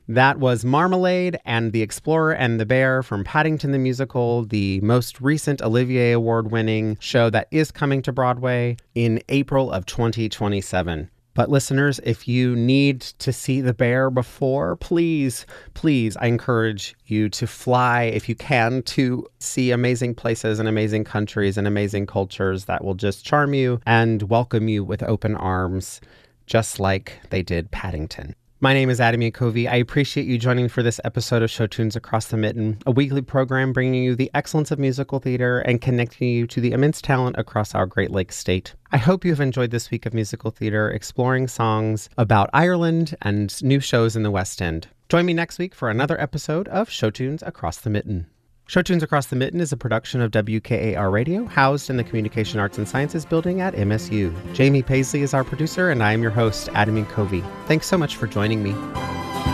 That was Marmalade and The Explorer and the Bear from Paddington the Musical, the most recent Olivier Award-winning show that is coming to Broadway in April of 2027. But listeners, if you need to see the bear before, please, I encourage you to fly, if you can, to see amazing places and amazing countries and amazing cultures that will just charm you and welcome you with open arms, just like they did Paddington. My name is Adam Yakovi. I appreciate you joining for this episode of Show Tunes Across the Mitten, a weekly program bringing you the excellence of musical theater and connecting you to the immense talent across our Great Lakes state. I hope you've enjoyed this week of musical theater, exploring songs about Ireland and new shows in the West End. Join me next week for another episode of Show Tunes Across the Mitten. Show Tunes Across the Mitten is a production of WKAR Radio, housed in the Communication Arts and Sciences building at MSU. Jamie Paisley is our producer, and I am your host, Adam Yakovi. Thanks so much for joining me.